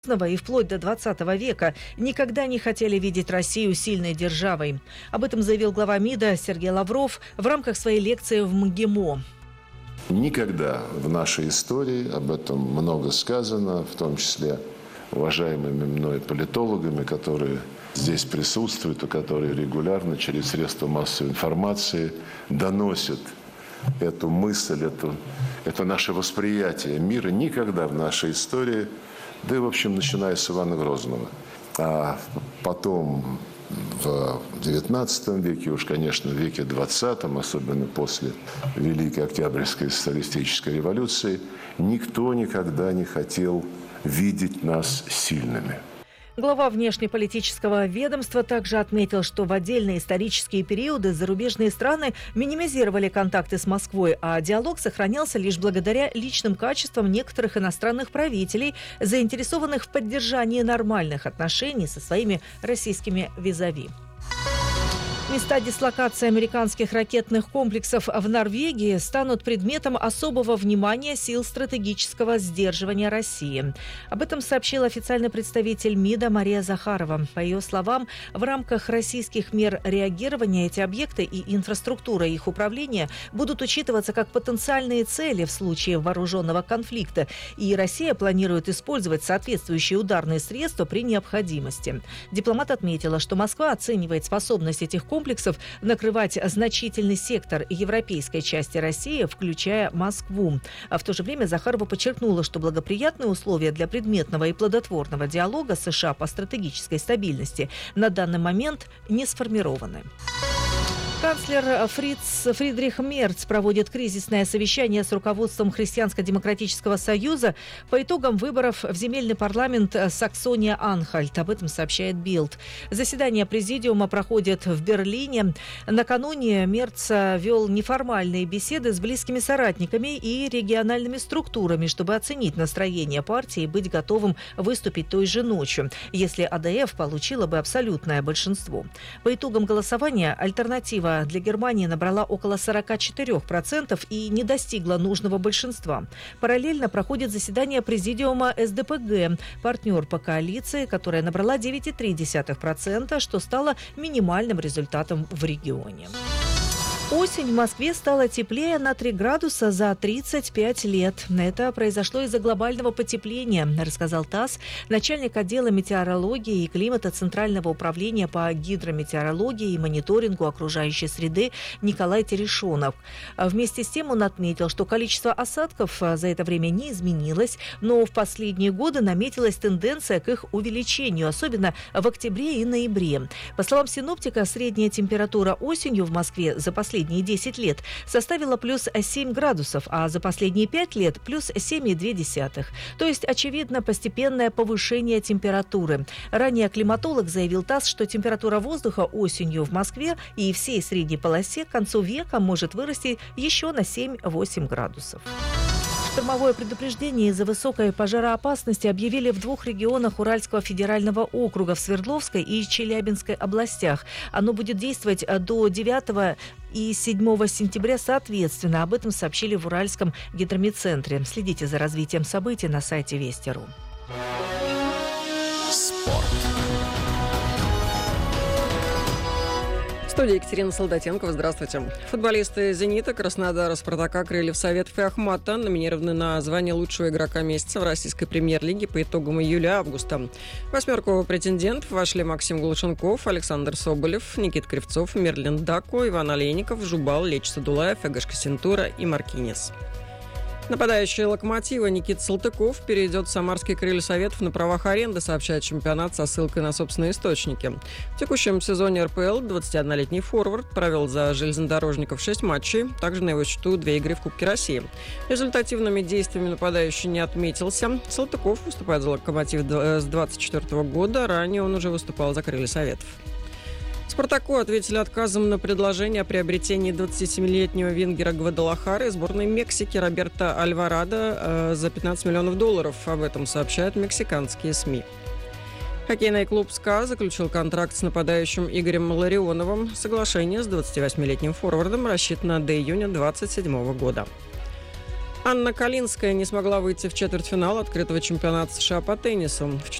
и вплоть до 20 века никогда не хотели видеть Россию сильной державой. Об этом заявил глава МИДа Сергей Лавров в рамках своей лекции в МГИМО. Никогда в нашей истории, об этом много сказано, в том числе уважаемыми мной политологами, которые здесь присутствуют и которые регулярно через средства массовой информации доносят эту мысль, это наше восприятие мира. Никогда в нашей истории, да и, в общем, начиная с Ивана Грозного, а потом в XIX веке, уж, конечно, в веке XX, особенно после Великой Октябрьской социалистической революции, никто никогда не хотел видеть нас сильными. Глава внешнеполитического ведомства также отметил, что в отдельные исторические периоды зарубежные страны минимизировали контакты с Москвой, а диалог сохранялся лишь благодаря личным качествам некоторых иностранных правителей, заинтересованных в поддержании нормальных отношений со своими российскими визави. Места дислокации американских ракетных комплексов в Норвегии станут предметом особого внимания сил стратегического сдерживания России. Об этом сообщил официальный представитель МИДа Мария Захарова. По ее словам, в рамках российских мер реагирования эти объекты и инфраструктура их управления будут учитываться как потенциальные цели в случае вооруженного конфликта, и Россия планирует использовать соответствующие ударные средства при необходимости. Дипломат отметила, что Москва оценивает способность этих комплексов накрывать значительный сектор европейской части России, включая Москву. А в то же время Захарова подчеркнула, что благоприятные условия для предметного и плодотворного диалога США по стратегической стабильности на данный момент не сформированы. Канцлер Фридрих Мерц проводит кризисное совещание с руководством Христианско-демократического союза по итогам выборов в земельный парламент Саксония-Анхальт. Об этом сообщает Билд. Заседание президиума проходит в Берлине. Накануне Мерц вел неформальные беседы с близкими соратниками и региональными структурами, чтобы оценить настроение партии и быть готовым выступить той же ночью, если АДФ получила бы абсолютное большинство. По итогам голосования альтернатива для Германии набрала около 44% и не достигла нужного большинства. Параллельно проходит заседание президиума СДПГ, партнер по коалиции, которая набрала 9,3%, что стало минимальным результатом в регионе. Осень в Москве стала теплее на 3 градуса за 35 лет. Это произошло из-за глобального потепления, рассказал ТАСС начальник отдела метеорологии и климата Центрального управления по гидрометеорологии и мониторингу окружающей среды Николай Терешонов. Вместе с тем он отметил, что количество осадков за это время не изменилось, но в последние годы наметилась тенденция к их увеличению, особенно в октябре и ноябре. По словам синоптика, средняя температура осенью в Москве за последние 10 лет составила плюс 7 градусов, а за последние 5 лет плюс 7,2. То есть, очевидно, постепенное повышение температуры. Ранее климатолог заявил ТАСС, что температура воздуха осенью в Москве и всей средней полосе к концу века может вырасти еще на 7-8 градусов. Штормовое предупреждение из-за высокой пожароопасности объявили в 2 регионах Уральского федерального округа, в Свердловской и Челябинской областях. Оно будет действовать до 9 и 7 сентября соответственно. Об этом сообщили в Уральском гидрометцентре. Следите за развитием событий на сайте Вести.ру. Спорт. В студии Екатерина Солдатенкова. Здравствуйте. Футболисты «Зенита», Краснодара, «Спартака», «Крыльев Советов» и «Ахмата» номинированы на звание лучшего игрока месяца в российской премьер-лиге по итогам июля-августа. В 8 претендентов вошли Максим Глушенков, Александр Соболев, Никита Кривцов, Мерлин Дако, Иван Олейников, Жубал, Лечь Садулаев, Эгошка Синтура и Маркинес. Нападающий «Локомотива» Никита Салтыков перейдет в самарские «Крылья Советов» на правах аренды, сообщает чемпионат со ссылкой на собственные источники. В текущем сезоне РПЛ 21-летний форвард провел за железнодорожников 6 матчей, также на его счету 2 игры в Кубке России. Результативными действиями нападающий не отметился. Салтыков выступает за «Локомотив» с 2024 года, ранее он уже выступал за «Крылья Советов». «Спартаку» ответили отказом на предложение о приобретении 27-летнего вингера Гвадалахары сборной Мексики Роберто Альварадо за $15 миллионов. Об этом сообщают мексиканские СМИ. Хоккейный клуб «СКА» заключил контракт с нападающим Игорем Ларионовым. Соглашение с 28-летним форвардом рассчитано до июня 2027 года. Анна Калинская не смогла выйти в четвертьфинал открытого чемпионата США по теннису.